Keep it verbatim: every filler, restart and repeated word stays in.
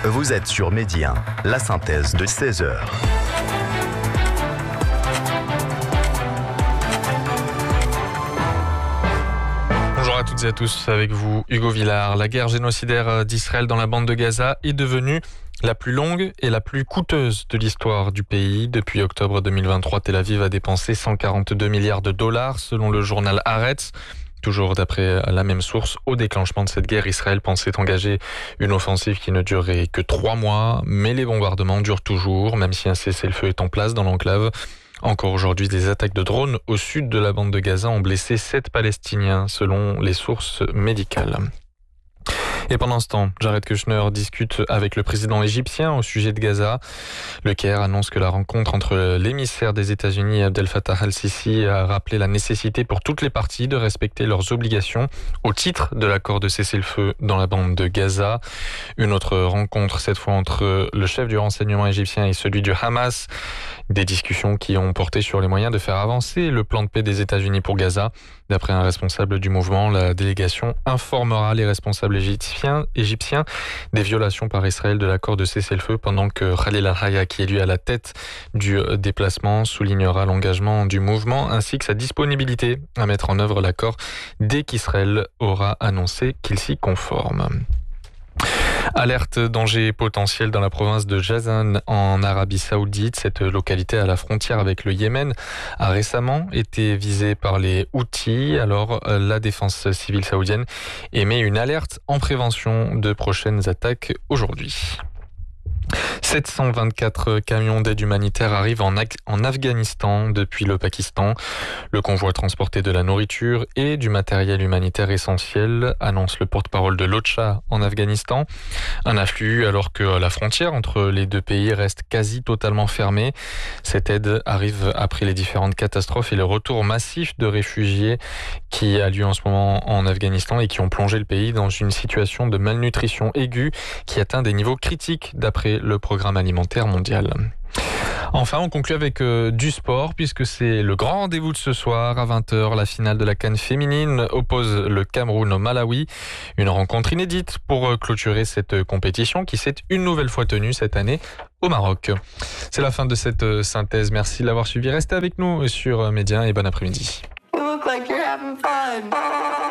Vous êtes sur Média, la synthèse de seize heures. Bonjour à toutes et à tous, avec vous Hugo Villard. La guerre génocidaire d'Israël dans la bande de Gaza est devenue la plus longue et la plus coûteuse de l'histoire du pays. Depuis octobre deux mille vingt-trois, Tel Aviv a dépensé cent quarante-deux milliards de dollars selon le journal Haaretz. Toujours d'après la même source, au déclenchement de cette guerre, Israël pensait engager une offensive qui ne durerait que trois mois, mais les bombardements durent toujours, même si un cessez-le-feu est en place dans l'enclave. Encore aujourd'hui, des attaques de drones au sud de la bande de Gaza ont blessé sept Palestiniens, selon les sources médicales. Et pendant ce temps, Jared Kushner discute avec le président égyptien au sujet de Gaza. Le Caire annonce que la rencontre entre l'émissaire des États-Unis et Abdel Fattah al-Sisi a rappelé la nécessité pour toutes les parties de respecter leurs obligations au titre de l'accord de cessez-le-feu dans la bande de Gaza. Une autre rencontre, cette fois entre le chef du renseignement égyptien et celui du Hamas. Des discussions qui ont porté sur les moyens de faire avancer le plan de paix des États-Unis pour Gaza. D'après un responsable du mouvement, la délégation informera les responsables égyptiens, égyptiens des violations par Israël de l'accord de cessez-le-feu, pendant que Khalil al-Hayya, qui est lui à la tête du déplacement, soulignera l'engagement du mouvement ainsi que sa disponibilité à mettre en œuvre l'accord dès qu'Israël aura annoncé qu'il s'y conforme. Alerte danger potentiel dans la province de Jazan en Arabie Saoudite. Cette localité à la frontière avec le Yémen a récemment été visée par les Houthis. Alors la défense civile saoudienne émet une alerte en prévention de prochaines attaques aujourd'hui. sept cent vingt-quatre camions d'aide humanitaire arrivent en, Ag- en Afghanistan depuis le Pakistan. Le convoi transportait de la nourriture et du matériel humanitaire essentiel, annonce le porte-parole de l'OCHA en Afghanistan. Un afflux alors que la frontière entre les deux pays reste quasi totalement fermée. Cette aide arrive après les différentes catastrophes et le retour massif de réfugiés qui a lieu en ce moment en Afghanistan et qui ont plongé le pays dans une situation de malnutrition aiguë qui atteint des niveaux critiques d'après le programme alimentaire mondial. Enfin, on conclut avec euh, du sport puisque c'est le grand rendez-vous de ce soir à vingt heures. La finale de la CAN féminine oppose le Cameroun au Malawi. Une rencontre inédite pour euh, clôturer cette compétition qui s'est une nouvelle fois tenue cette année au Maroc. C'est la fin de cette euh, synthèse. Merci de l'avoir suivi. Restez avec nous sur euh, Média et bon après-midi.